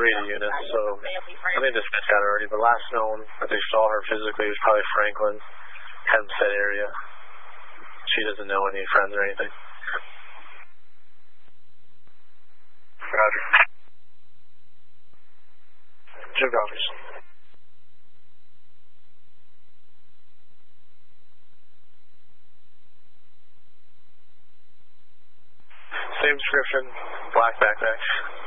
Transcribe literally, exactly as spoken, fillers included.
three of the units, so I think this got her already, but last known that they saw her physically was probably Franklin, Hempstead area. She doesn't know any friends or anything. Roger. Jim Rogers. Same description, black backpack.